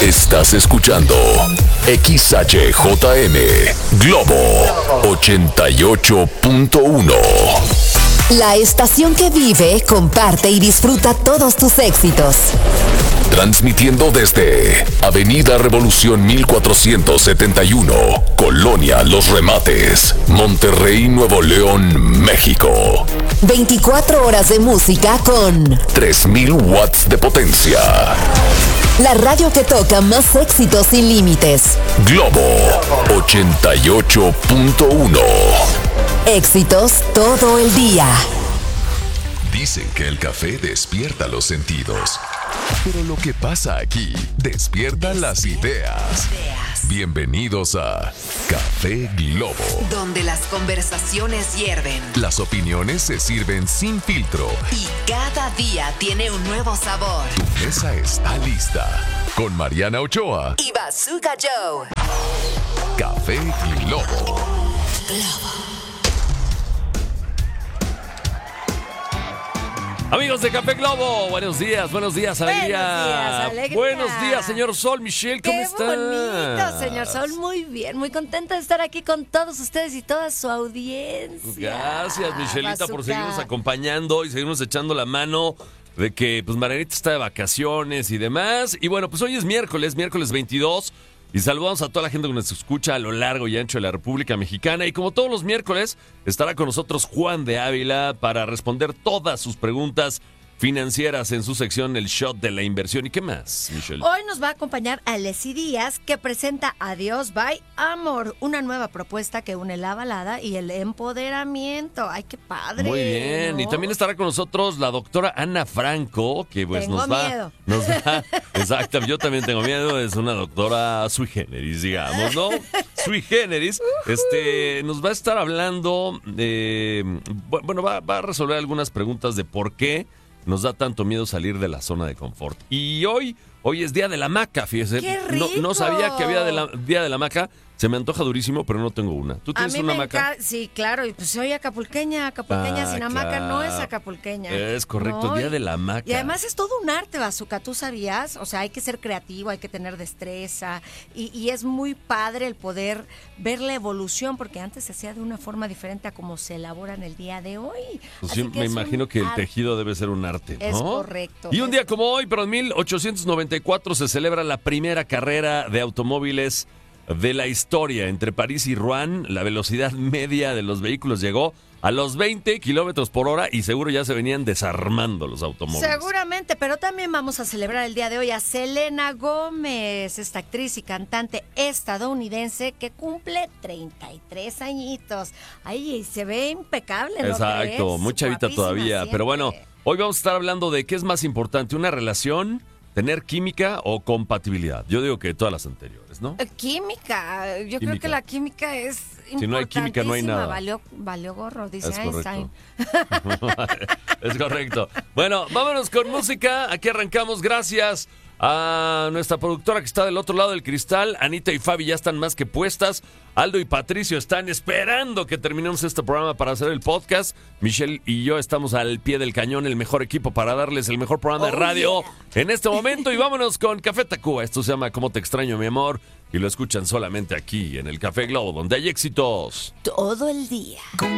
Estás escuchando XHJM Globo 88.1. La estación que vive, comparte y disfruta todos tus éxitos. Transmitiendo desde Avenida Revolución 1471, Colonia Los Remates, Monterrey, Nuevo León, México. 24 horas de música con 3000 watts de potencia. La radio que toca más éxitos sin límites. Globo 88.1. Éxitos todo el día. Dicen que el café despierta los sentidos, pero lo que pasa aquí despierta las ideas. Bienvenidos a Café Globo, Donde las conversaciones hierven las opiniones se sirven sin filtro y cada día tiene un nuevo sabor. tu mesa está lista. Con Mariana Ochoa, Y Bazooka Joe. Café Globo. Amigos de Café Globo, buenos días, alegría. Alegría. Buenos días, señor Sol, Michelle, ¿cómo Qué estás? bonito, señor Sol, muy bien, muy contenta de estar aquí con todos ustedes y toda su audiencia. Gracias, Michelita, por Bazooka. seguirnos acompañando y seguirnos echando la mano de que pues Marianita está de vacaciones y demás. Y bueno, pues hoy es miércoles 22. Y saludamos a toda la gente que nos escucha a lo largo y ancho de la República Mexicana. Y como todos los miércoles, estará con nosotros Juan de Ávila para responder todas sus preguntas financieras en su sección El Shot de la Inversión. ¿Y qué más, Michelle? Hoy nos va a acompañar Alessi Díaz, que presenta Adiós by Amor, una nueva propuesta que une la balada y el empoderamiento. ¡Ay, qué padre! Muy bien, ¿no? y también estará con nosotros la doctora Ana Franco, que pues Tengo nos va... miedo. Exacto, yo también tengo miedo, es una doctora sui generis, digamos, ¿no? Sui generis, nos va a estar hablando, va a resolver algunas preguntas de por qué nos da tanto miedo salir de la zona de confort. Y hoy es Día de la Hamaca, fíjese. ¡Qué rico! No sabía que había Día de la Hamaca. Se me antoja durísimo, pero no tengo una. ¿Tú tienes una hamaca? Sí, claro, y pues soy acapulqueña sin hamaca no es acapulqueña. Es correcto, No, Día de la Hamaca. Y además es todo un arte, Bazooka, ¿tú sabías? O sea, hay que ser creativo, hay que tener destreza, y es muy padre el poder ver la evolución, porque antes se hacía de una forma diferente a como se elabora en el día de hoy. Pues Así sí, que me es un imagino que el arte. tejido debe ser un arte, ¿no? Es correcto. Y un día como hoy, pero en 1894 se celebra la primera carrera de automóviles de la historia entre París y Rouen. La velocidad media de los vehículos llegó a los 20 kilómetros por hora y seguro ya se venían desarmando los automóviles. Seguramente, pero también vamos a celebrar el día de hoy a Selena Gómez, esta actriz y cantante estadounidense que cumple 33 añitos. Ay, se ve impecable, ¿no Exacto, crees? muy chavita Guapísima todavía. siempre. Pero bueno, hoy vamos a estar hablando de qué es más importante, una relación, tener química o compatibilidad. Yo digo que todas las anteriores, ¿no? Química, yo creo Química. que la química es Si no hay química, no hay nada. Valió gorro, dice Es Einstein. correcto. Es correcto. Bueno, vámonos con música. Aquí arrancamos. Gracias a nuestra productora que está del otro lado del cristal. Anita y Fabi ya están más que puestas. Aldo y Patricio están esperando que terminemos este programa para hacer el podcast. Michelle y yo estamos al pie del cañón, el mejor equipo para darles el mejor programa de radio en este momento. Y vámonos con Café Tacuba. Esto se llama Cómo te extraño, mi amor. Y lo escuchan solamente aquí en el Café Globo, donde hay éxitos Todo el día.